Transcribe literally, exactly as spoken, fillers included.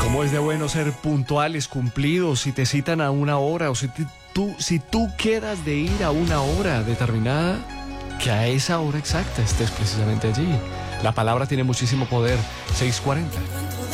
Cómo es de bueno ser puntuales, cumplidos, si te citan a una hora o si te- tú, si tú quedas de ir a una hora determinada, que a esa hora exacta estés precisamente allí. La palabra tiene muchísimo poder. seis cuarenta.